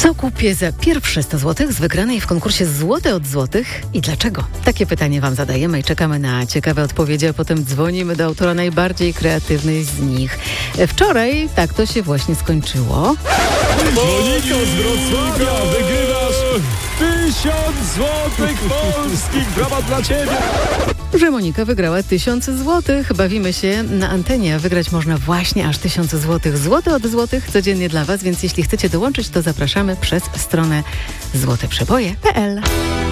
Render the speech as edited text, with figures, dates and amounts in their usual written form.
Co kupię za pierwsze 100 zł z wygranej w konkursie Złote od Złotych i dlaczego? Takie pytanie Wam zadajemy i czekamy na ciekawe odpowiedzi, a potem dzwonimy do autora najbardziej kreatywnej z nich. Wczoraj tak to się właśnie skończyło. Monika z Wrocławia, wygrywasz 1000 złotych polskich. Brawa dla Ciebie. Że Monika wygrała 1000 złotych. Bawimy się na antenie, a wygrać można właśnie aż 1000 złotych. Złote od Złotych codziennie dla Was, więc jeśli chcecie dołączyć, to zapraszamy przez stronę złoteprzeboje.pl.